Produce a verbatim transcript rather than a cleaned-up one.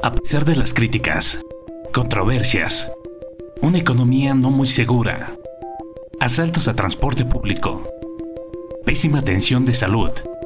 A pesar de las críticas, controversias, una economía no muy segura, asaltos a transporte público, pésima atención de salud